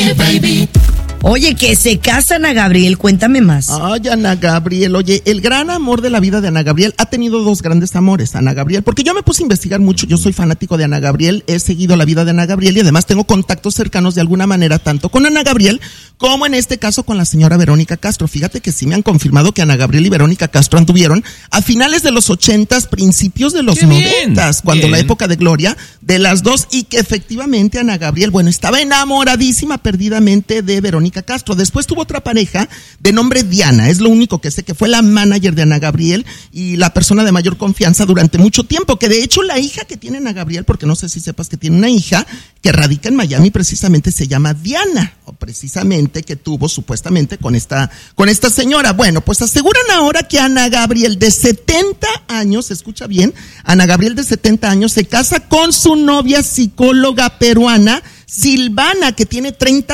Baby. Oye, que se casa Ana Gabriel, cuéntame más. Ay, Ana Gabriel, oye, el gran amor de la vida de Ana Gabriel ha tenido dos grandes amores, Ana Gabriel, porque yo me puse a investigar mucho, yo soy fanático de Ana Gabriel, he seguido la vida de Ana Gabriel y además tengo contactos cercanos de alguna manera, tanto con Ana Gabriel como en este caso con la señora Verónica Castro. Fíjate que sí me han confirmado que Ana Gabriel y Verónica Castro anduvieron a finales de los 80s, principios de los 90s, cuando la época de gloria de las dos, y que efectivamente Ana Gabriel, bueno, estaba enamoradísima perdidamente de Verónica Castro. Después tuvo otra pareja de nombre Diana, es lo único que sé, que fue la manager de Ana Gabriel y la persona de mayor confianza durante mucho tiempo, que de hecho la hija que tiene Ana Gabriel, porque no sé si sepas que tiene una hija que radica en Miami, precisamente se llama Diana, o precisamente que tuvo supuestamente con esta señora. Bueno, pues aseguran ahora que Ana Gabriel de 70 años, escucha bien, Ana Gabriel de 70 años se casa con su novia psicóloga peruana Silvana, que tiene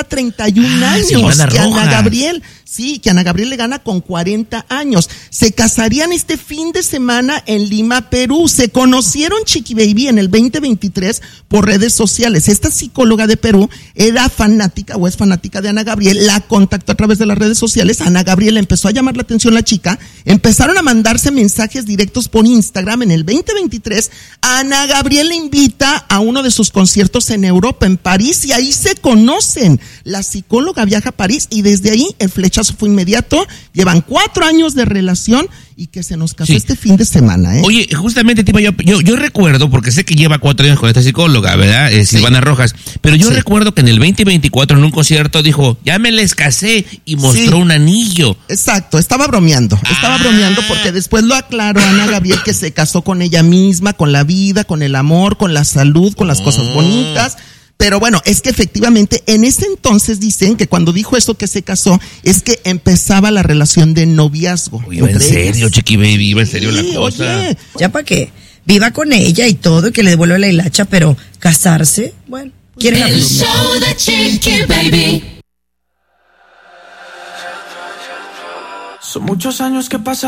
31 años, Silvana que Roja. Ana Gabriel, sí, que Ana Gabriel le gana con 40 años. Se casarían este fin de semana en Lima, Perú. Se conocieron, Chiqui Baby, en el 2023 por redes sociales. Esta psicóloga de Perú era fanática o es fanática de Ana Gabriel, la contactó a través de las redes sociales. Ana Gabriel empezó a llamar la atención la chica, empezaron a mandarse mensajes directos por Instagram. En el 2023, Ana Gabriel le invita a uno de sus conciertos en Europa, en París, y ahí se conocen. La psicóloga viaja a París y desde ahí el flechazo fue inmediato. Llevan 4 años de relación y que se nos casó este fin de semana, ¿eh? Oye, justamente, tipo, yo recuerdo, porque sé que lleva 4 años con esta psicóloga, ¿verdad? Silvana Rojas, pero yo recuerdo que en el 2024 en un concierto dijo, ya me les casé, y mostró un anillo. Exacto, estaba bromeando porque después lo aclaró Ana Gabriel que se casó con ella misma, con la vida, con el amor, con la salud, con las cosas bonitas. Pero bueno, es que efectivamente en ese entonces dicen que cuando dijo eso que se casó, es que empezaba la relación de noviazgo. Iba en serio, Chiqui Baby, iba en serio la cosa. Oye, ¿Ya para qué? Viva con ella y todo, y que le devuelva la hilacha, pero casarse, bueno, quieren El show de Chiqui Baby. Son muchos años que pasan.